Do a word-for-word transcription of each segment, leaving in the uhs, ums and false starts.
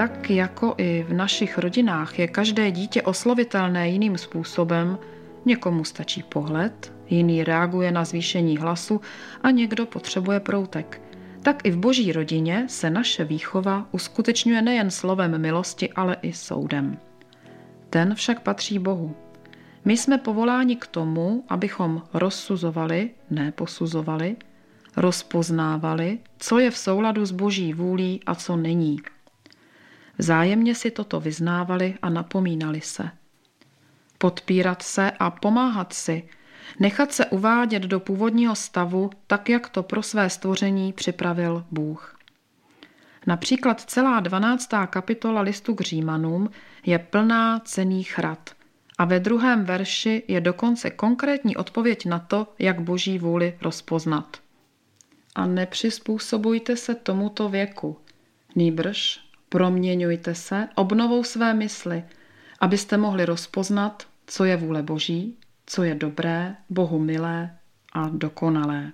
tak jako i v našich rodinách je každé dítě oslovitelné jiným způsobem, někomu stačí pohled, jiný reaguje na zvýšení hlasu a někdo potřebuje proutek. Tak i v Boží rodině se naše výchova uskutečňuje nejen slovem milosti, ale i soudem. Ten však patří Bohu. My jsme povoláni k tomu, abychom rozsuzovali, ne posuzovali, rozpoznávali, co je v souladu s Boží vůlí a co není. Vzájemně si toto vyznávali a napomínali se. Podpírat se a pomáhat si, nechat se uvádět do původního stavu, tak jak to pro své stvoření připravil Bůh. Například celá dvanáctá kapitola listu k Římanům je plná cenných rad a ve druhém verši je dokonce konkrétní odpověď na to, jak Boží vůli rozpoznat. A nepřizpůsobujte se tomuto věku, nýbrž proměňujte se obnovou své mysli, abyste mohli rozpoznat, co je vůle Boží, co je dobré, Bohu milé a dokonalé.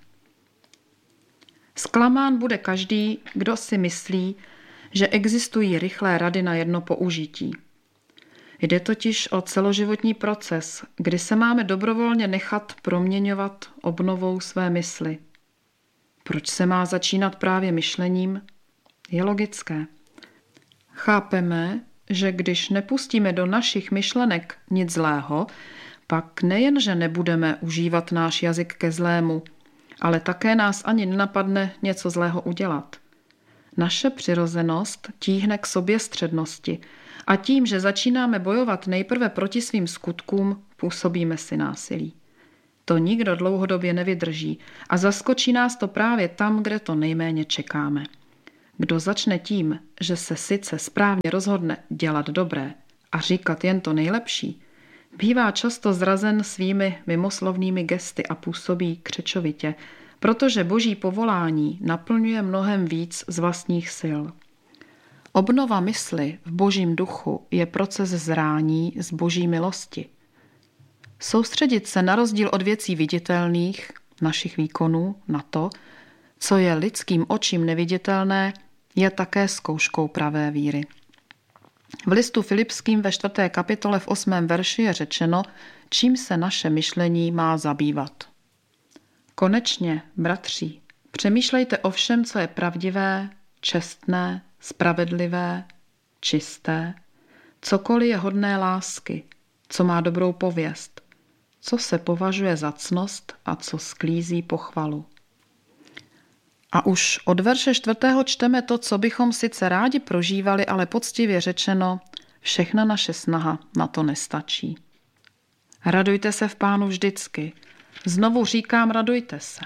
Zklamán bude každý, kdo si myslí, že existují rychlé rady na jedno použití. Jde totiž o celoživotní proces, kdy se máme dobrovolně nechat proměňovat obnovou své mysli. Proč se má začínat právě myšlením? Je logické. Chápeme, že když nepustíme do našich myšlenek nic zlého, pak nejenže nebudeme užívat náš jazyk ke zlému, ale také nás ani nenapadne něco zlého udělat. Naše přirozenost tíhne k soběstřednosti a tím, že začínáme bojovat nejprve proti svým skutkům, působíme si násilí. To nikdo dlouhodobě nevydrží a zaskočí nás to právě tam, kde to nejméně čekáme. Kdo začne tím, že se sice správně rozhodne dělat dobré a říkat jen to nejlepší, bývá často zrazen svými mimoslovnými gesty a působí křečovitě, protože Boží povolání naplňuje mnohem víc z vlastních sil. Obnova mysli v Božím duchu je proces zrání z Boží milosti. Soustředit se na rozdíl od věcí viditelných, našich výkonů, na to, co je lidským očím neviditelné, je také zkouškou pravé víry. V listu Filipským ve čtvrté kapitole v osmém verši je řečeno, čím se naše myšlení má zabývat. Konečně, bratři, přemýšlejte o všem, co je pravdivé, čestné, spravedlivé, čisté, cokoliv je hodné lásky, co má dobrou pověst, co se považuje za ctnost a co sklízí pochvalu. A už od verše čtvrtého čteme to, co bychom sice rádi prožívali, ale poctivě řečeno, všechna naše snaha na to nestačí. Radujte se v Pánu vždycky. Znovu říkám, radujte se.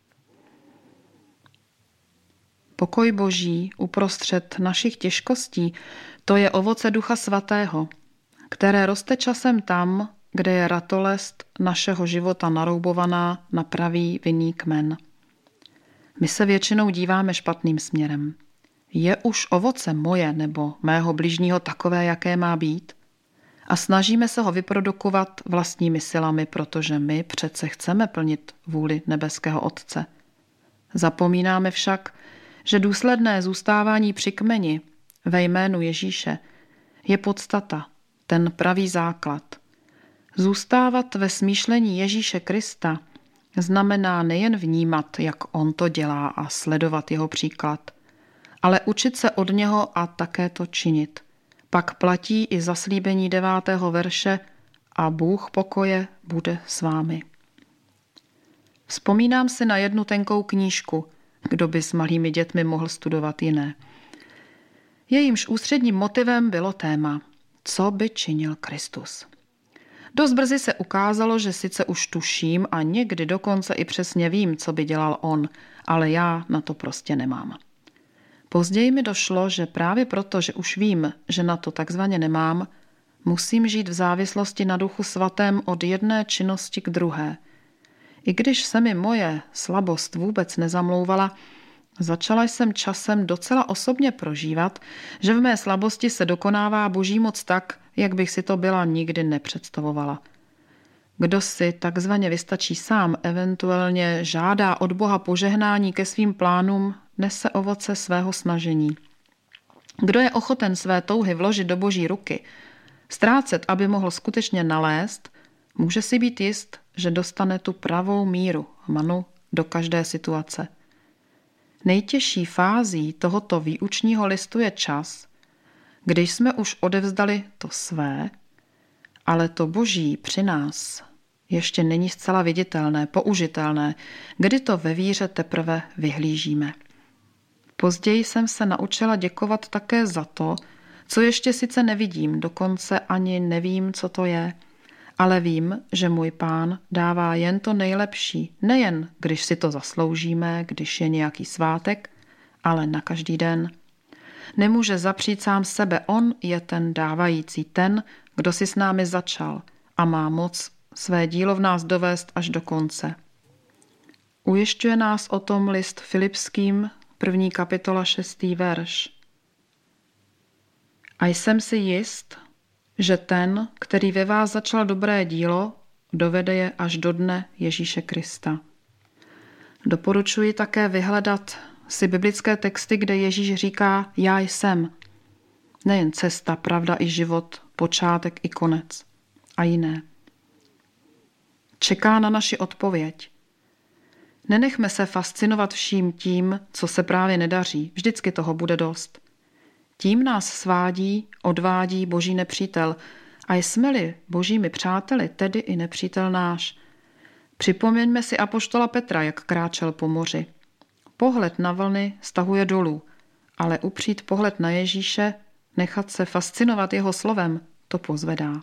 Pokoj Boží uprostřed našich těžkostí, to je ovoce Ducha Svatého, které roste časem tam, kde je ratolest našeho života naroubovaná na pravý vinný kmen. My se většinou díváme špatným směrem. Je už ovoce moje nebo mého bližního takové, jaké má být? A snažíme se ho vyprodukovat vlastními silami, protože my přece chceme plnit vůli nebeského Otce. Zapomínáme však, že důsledné zůstávání při kmeni ve jménu Ježíše je podstata, ten pravý základ. Zůstávat ve smýšlení Ježíše Krista znamená nejen vnímat, jak on to dělá a sledovat jeho příklad, ale učit se od něho a také to činit. Pak platí i zaslíbení devátého verše a Bůh pokoje bude s vámi. Vzpomínám si na jednu tenkou knížku, kdo by s malými dětmi mohl studovat jiné. Jejímž ústředním motivem bylo téma, co by činil Kristus. Dost brzy se ukázalo, že sice už tuším a někdy dokonce i přesně vím, co by dělal on, ale já na to prostě nemám. Později mi došlo, že právě proto, že už vím, že na to takzvaně nemám, musím žít v závislosti na Duchu Svatém od jedné činnosti k druhé. I když se mi moje slabost vůbec nezamlouvala, začala jsem časem docela osobně prožívat, že v mé slabosti se dokonává Boží moc tak, jak bych si to byla nikdy nepředstavovala. Kdo si takzvaně vystačí sám, eventuálně žádá od Boha požehnání ke svým plánům, nese ovoce svého snažení. Kdo je ochoten své touhy vložit do Boží ruky, ztrácet, aby mohl skutečně nalézt, může si být jist, že dostane tu pravou míru manu do každé situace. Nejtěžší fází tohoto výučního listu je čas, když jsme už odevzdali to své, ale to Boží při nás ještě není zcela viditelné, použitelné, kdy to ve víře teprve vyhlížíme. Později jsem se naučila děkovat také za to, co ještě sice nevidím, dokonce ani nevím, co to je, ale vím, že můj Pán dává jen to nejlepší, nejen když si to zasloužíme, když je nějaký svátek, ale na každý den. Nemůže zapřít sám sebe, on je ten dávající, ten, kdo si s námi začal a má moc své dílo v nás dovést až do konce. Ujišťuje nás o tom list Filipským, první kapitola, šestý verš. A jsem si jist, že ten, který ve vás začal dobré dílo, dovede je až do dne Ježíše Krista. Doporučuji také vyhledat si biblické texty, kde Ježíš říká já jsem. Nejen cesta, pravda i život, počátek i konec. A jiné. Čeká na naši odpověď. Nenechme se fascinovat vším tím, co se právě nedaří. Vždycky toho bude dost. Tím nás svádí, odvádí Boží nepřítel. A jsme-li Božími přáteli, tedy i nepřítel náš. Připomeňme si apoštola Petra, jak kráčel po moři. Pohled na vlny stahuje dolů, ale upřít pohled na Ježíše, nechat se fascinovat jeho slovem, to pozvedá.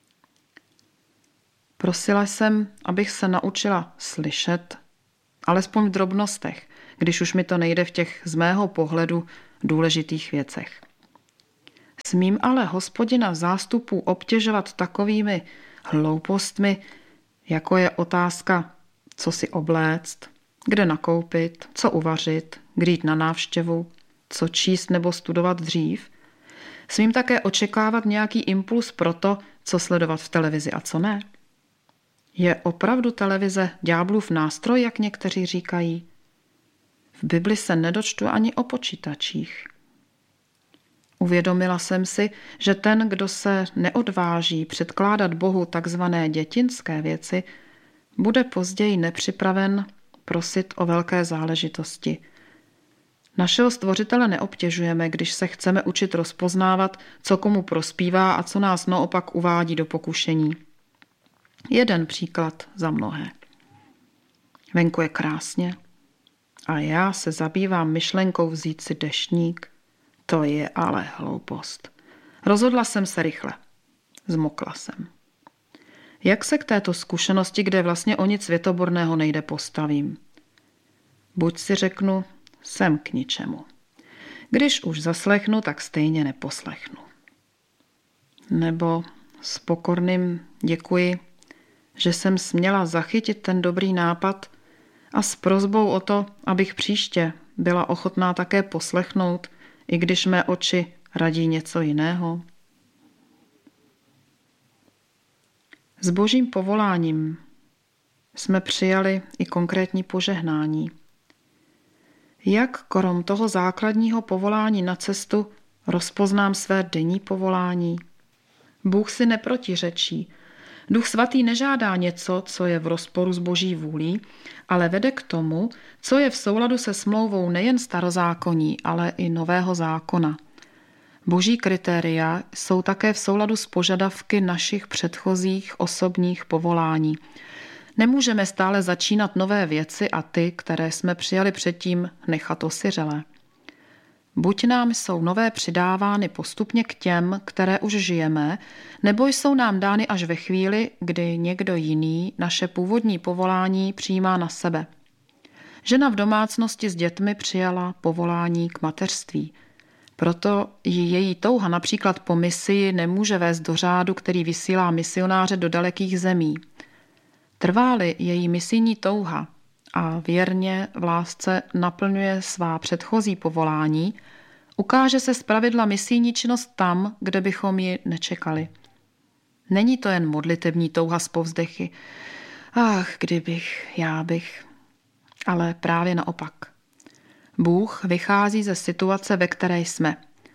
Prosila jsem, abych se naučila slyšet, alespoň v drobnostech, když už mi to nejde v těch z mého pohledu důležitých věcech. Smím ale Hospodina zástupů obtěžovat takovými hloupostmi, jako je otázka, co si obléct, kde nakoupit, co uvařit, kdy jít na návštěvu, co číst nebo studovat dřív. Smím také očekávat nějaký impuls pro to, co sledovat v televizi a co ne. Je opravdu televize ďáblův nástroj, jak někteří říkají? V Bibli se nedočtu ani o počítačích. Uvědomila jsem si, že ten, kdo se neodváží předkládat Bohu takzvané dětinské věci, bude později nepřipraven prosit o velké záležitosti. Našeho Stvořitele neobtěžujeme, když se chceme učit rozpoznávat, co komu prospívá a co nás naopak uvádí do pokušení. Jeden příklad za mnohé. Venku je krásně a já se zabývám myšlenkou vzít si deštník. To je ale hloupost. Rozhodla jsem se rychle. Zmokla jsem. Jak se k této zkušenosti, kde vlastně o nic světoborného nejde, postavím? Buď si řeknu, jsem k ničemu. Když už zaslechnu, tak stejně neposlechnu. Nebo s pokorným děkuji, že jsem směla zachytit ten dobrý nápad a s prosbou o to, abych příště byla ochotná také poslechnout, i když mé oči radí něco jiného. S Božím povoláním jsme přijali i konkrétní požehnání. Jak krom toho základního povolání na cestu rozpoznám své denní povolání? Bůh si neprotiřečí. Duch svatý nežádá něco, co je v rozporu s Boží vůlí, ale vede k tomu, co je v souladu se smlouvou nejen starozákonní, ale i nového zákona. Boží kritéria jsou také v souladu s požadavky našich předchozích osobních povolání. Nemůžeme stále začínat nové věci a ty, které jsme přijali předtím, nechat osiřelé. Buď nám jsou nové přidávány postupně k těm, které už žijeme, nebo jsou nám dány až ve chvíli, kdy někdo jiný naše původní povolání přijímá na sebe. Žena v domácnosti s dětmi přijala povolání k mateřství. Proto ji její touha například po misii nemůže vést do řádu, který vysílá misionáře do dalekých zemí. Trvá-li její misijní touha a věrně v lásce naplňuje svá předchozí povolání, ukáže se zpravidla misijní činnost tam, kde bychom ji nečekali. Není to jen modlitební touha z povzdechy. Ach, kdybych, já bych. Ale právě naopak. Bůh vychází ze situace, ve které jsme.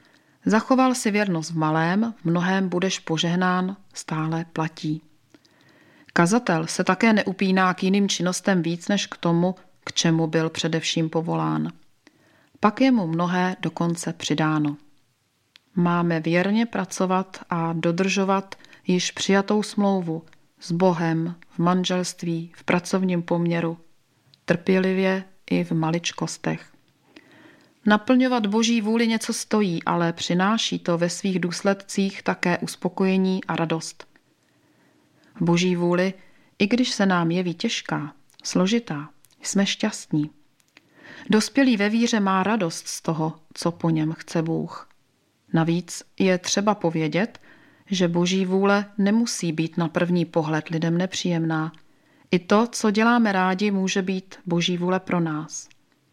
Zachoval si věrnost v malém, v mnohém budeš požehnán, stále platí. Kazatel se také neupíná k jiným činnostem víc než k tomu, k čemu byl především povolán. Pak je mu mnohé dokonce přidáno. Máme věrně pracovat a dodržovat již přijatou smlouvu s Bohem, v manželství, v pracovním poměru, trpělivě i v maličkostech. Naplňovat Boží vůli něco stojí, ale přináší to ve svých důsledcích také uspokojení a radost. V Boží vůli, i když se nám jeví těžká, složitá, jsme šťastní. Dospělý ve víře má radost z toho, co po něm chce Bůh. Navíc je třeba povědět, že Boží vůle nemusí být na první pohled lidem nepříjemná. I to, co děláme rádi, může být Boží vůle pro nás.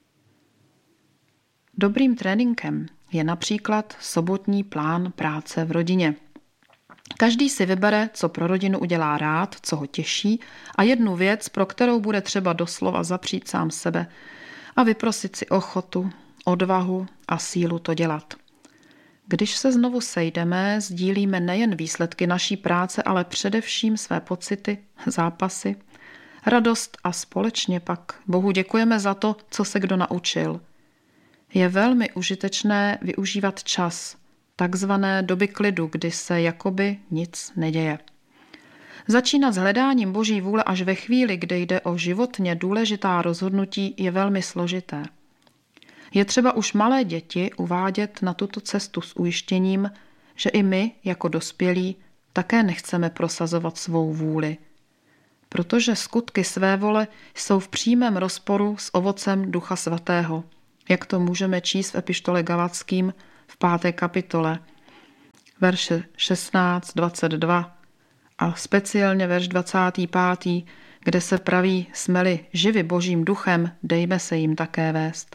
Dobrým tréninkem je například sobotní plán práce v rodině. Každý si vybere, co pro rodinu udělá rád, co ho těší a jednu věc, pro kterou bude třeba doslova zapřít sám sebe a vyprosit si ochotu, odvahu a sílu to dělat. Když se znovu sejdeme, sdílíme nejen výsledky naší práce, ale především své pocity, zápasy, radost a společně pak Bohu děkujeme za to, co se kdo naučil. Je velmi užitečné využívat čas, takzvané doby klidu, kdy se jakoby nic neděje. Začínat s hledáním Boží vůle až ve chvíli, kdy jde o životně důležitá rozhodnutí, je velmi složité. Je třeba už malé děti uvádět na tuto cestu s ujištěním, že i my, jako dospělí, také nechceme prosazovat svou vůli, protože skutky své vole jsou v přímém rozporu s ovocem Ducha Svatého, jak to můžeme číst v epištole Galatským v páté kapitole, verše šestnáct, dvacet dva a speciálně verš dvacátý pátý, kde se praví: jsme-li živi Božím duchem, dejme se jim také vést.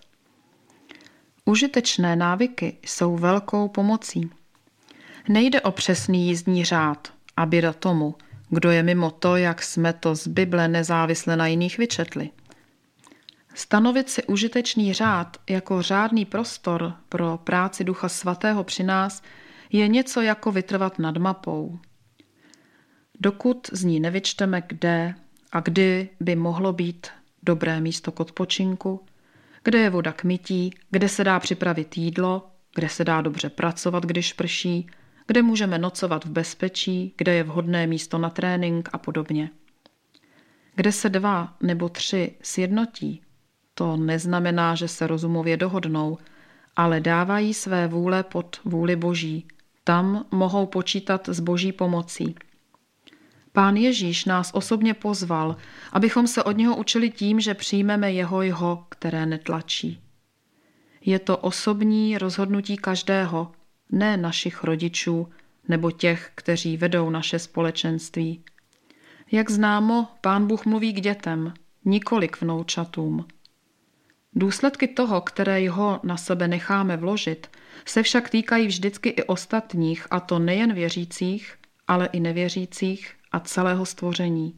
Užitečné návyky jsou velkou pomocí. Nejde o přesný jízdní řád a běda tomu, kdo je mimo to, jak jsme to z Bible nezávisle na jiných vyčetli. Stanovit si užitečný řád jako řádný prostor pro práci Ducha Svatého při nás je něco jako vytrvat nad mapou. Dokud z ní nevyčteme, kde a kdy by mohlo být dobré místo k odpočinku, kde je voda k mytí, kde se dá připravit jídlo, kde se dá dobře pracovat, když prší, kde můžeme nocovat v bezpečí, kde je vhodné místo na trénink a podobně. Kde se dva nebo tři sjednotí, to neznamená, že se rozumově dohodnou, ale dávají své vůle pod vůli Boží. Tam mohou počítat s Boží pomocí. Pán Ježíš nás osobně pozval, abychom se od něho učili tím, že přijmeme jeho jeho, které netlačí. Je to osobní rozhodnutí každého, ne našich rodičů nebo těch, kteří vedou naše společenství. Jak známo, Pán Bůh mluví k dětem, nikoli k vnoučatům. Důsledky toho, které jeho na sebe necháme vložit, se však týkají vždycky i ostatních, a to nejen věřících, ale i nevěřících a celého stvoření.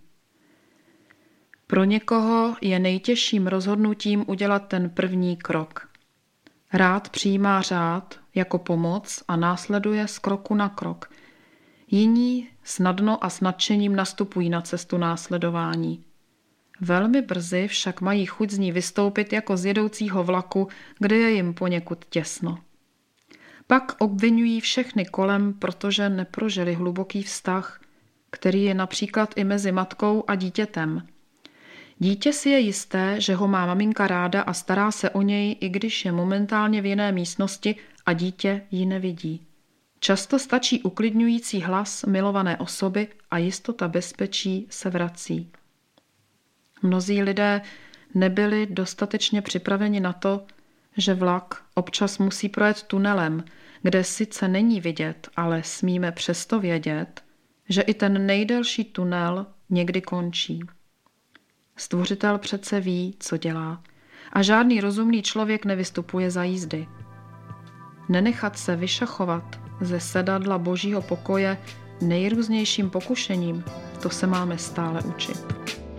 Pro někoho je nejtěžším rozhodnutím udělat ten první krok. Rád přijímá řád jako pomoc a následuje z kroku na krok. Jiní snadno a s nadšením nastupují na cestu následování. Velmi brzy však mají chuť z ní vystoupit jako z jedoucího vlaku, kde je jim poněkud těsno. Pak obvinují všechny kolem, protože neprožili hluboký vztah, který je například i mezi matkou a dítětem. Dítě si je jisté, že ho má maminka ráda a stará se o něj, i když je momentálně v jiné místnosti a dítě ji nevidí. Často stačí uklidňující hlas milované osoby a jistota bezpečí se vrací. Mnozí lidé nebyli dostatečně připraveni na to, že vlak občas musí projet tunelem, kde sice není vidět, ale smíme přesto vědět, že i ten nejdelší tunel někdy končí. Stvořitel přece ví, co dělá, a žádný rozumný člověk nevystupuje za jízdy. Nenechat se vyšachovat ze sedadla Božího pokoje nejrůznějším pokušením, to se máme stále učit.